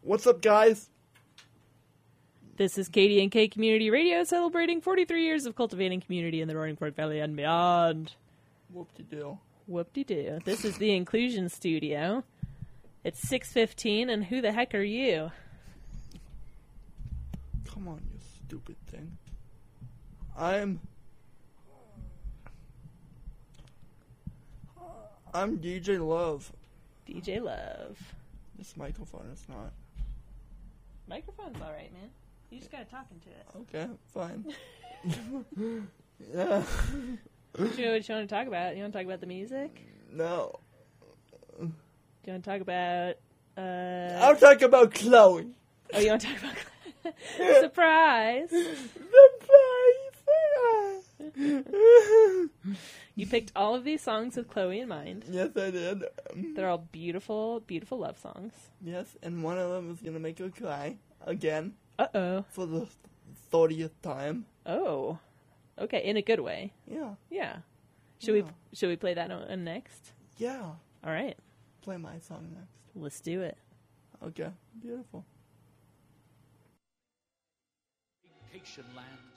What's up, guys? This is Katie and K Community Radio, celebrating 43 years of cultivating community in the Roaring Fork Valley and beyond. Whoop-de-doo. Whoop-de-doo. This is the Inclusion Studio. It's 6:15, and who the heck are you? Come on, you stupid thing. I'm DJ Love. DJ Love. This microphone is not. Microphone's alright, man. You just gotta talk into it. Okay, fine. Yeah. What you want to talk about? You want to talk about the music? No. Do you want to talk about, I'll talk about Chloe. Oh, you want to talk about... Surprise! You picked all of these songs with Chloe in mind. Yes, I did. They're all beautiful, beautiful love songs. Yes, and one of them is going to make her cry. Again. Uh-oh. For the 30th time. Oh. Okay, in a good way. Yeah. Yeah. Should we play that one next? Yeah. All right. Play my song next. Let's do it. Okay. Beautiful. Vacation land.